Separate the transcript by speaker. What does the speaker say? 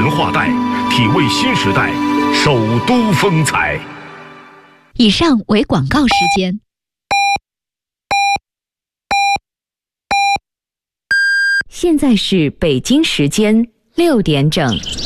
Speaker 1: 人画带，体味新时代首都风采。
Speaker 2: 以上为广告时间。
Speaker 3: 现在是北京时间6点整。